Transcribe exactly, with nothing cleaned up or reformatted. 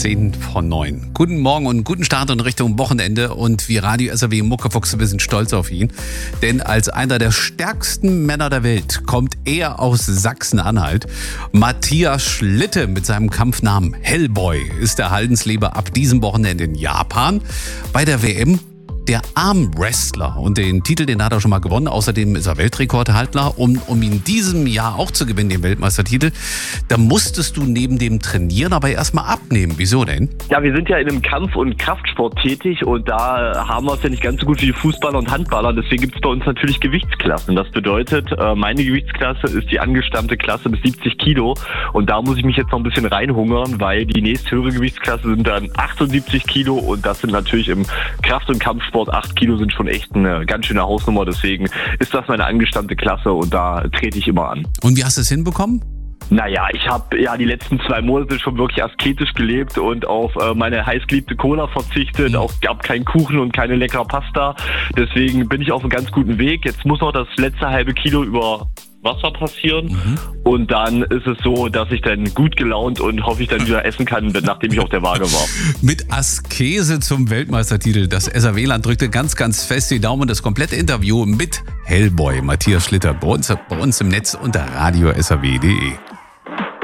zehn vor neun. Guten Morgen und guten Start in Richtung Wochenende. Und wir Radio S R W Muckefuchse, wir sind stolz auf ihn. Denn als einer der stärksten Männer der Welt kommt er aus Sachsen-Anhalt. Matthias Schlitte mit seinem Kampfnamen Hellboy ist der Haldensleber ab diesem Wochenende in Japan bei der W M. Der Armwrestler, und den Titel, den hat er schon mal gewonnen. Außerdem ist er Weltrekordhalter. Um, um in diesem Jahr auch zu gewinnen, den Weltmeistertitel, da musstest du neben dem Trainieren aber erstmal abnehmen. Wieso denn? Ja, wir sind ja in einem Kampf- und Kraftsport tätig und da haben wir es ja nicht ganz so gut wie die Fußballer und Handballer. Deswegen gibt es bei uns natürlich Gewichtsklassen. Das bedeutet, meine Gewichtsklasse ist die angestammte Klasse bis siebzig Kilo und da muss ich mich jetzt noch ein bisschen reinhungern, weil die nächsthöhere Gewichtsklasse sind dann achtundsiebzig Kilo und das sind natürlich im Kraft- und Kampfsport acht Kilo sind schon echt eine ganz schöne Hausnummer, deswegen ist das meine angestammte Klasse und da trete ich immer an. Und wie hast du es hinbekommen? Naja, ich habe ja die letzten zwei Monate schon wirklich asketisch gelebt und auf äh, meine heißgeliebte Cola verzichtet, auch gab keinen Kuchen und keine leckere Pasta, deswegen bin ich auf einem ganz guten Weg. Jetzt muss noch das letzte halbe Kilo über Wasser passieren mhm. und dann ist es so, dass ich dann gut gelaunt und hoffe ich dann wieder essen kann, nachdem ich auf der Waage war. Mit Askese zum Weltmeistertitel. Das S R W-Land drückte ganz, ganz fest die Daumen. Das komplette Interview mit Hellboy Matthias Schlitter bei uns, bei uns im Netz unter radio s r w punkt d e.